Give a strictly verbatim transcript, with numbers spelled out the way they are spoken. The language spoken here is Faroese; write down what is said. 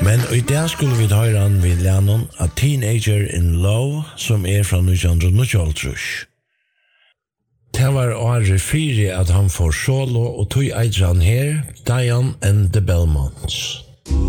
Men i dag skulle vi høre han ved Lennon A Teenager in Love, som er fra nitton nittiotre. Det var året fire at han får solo, og tog eier han her, Diane and the Belmonts.